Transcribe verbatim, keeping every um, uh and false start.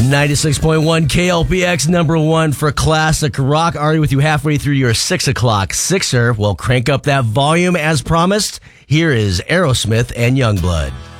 ninety-six point one K L P X, number one for classic rock. Ari with you halfway through your six o'clock Sixer. We'll crank up that volume as promised. Here is Aerosmith and Youngblood.